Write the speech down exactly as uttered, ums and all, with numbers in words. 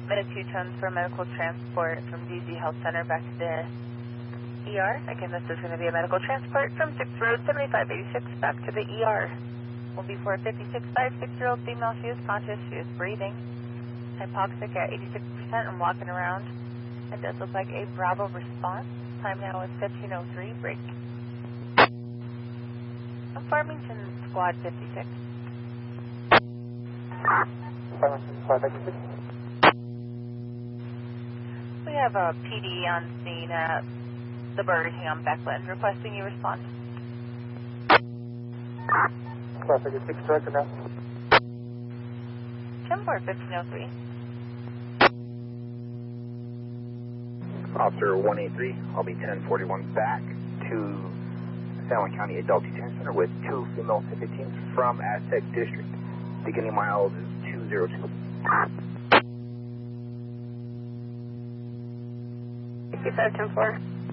Minute two tons for medical transport from D Z Health Center back to the E R. Again, this is going to be a medical transport from sixth Road seventy-five eighty-six back to the E R. Will be for a fifty-six, fifty-six-year-old female. She is conscious. She is breathing. Hypoxic at eighty-six percent and walking around. It does look like a Bravo response. Time now is fifteen oh three. Break. Farmington Squad fifty-six. Farmington Squad fifty-six. We have a P D on scene at the Burger King on Beckland requesting you respond. Squad fifty-six, director now. ten four, fifteen oh three. Officer one eighty-three, I'll be ten forty-one back to San Juan County Adult Detention Center with two female fifteens from Aztec District. Beginning miles is two zero two. fifty-five, ten four.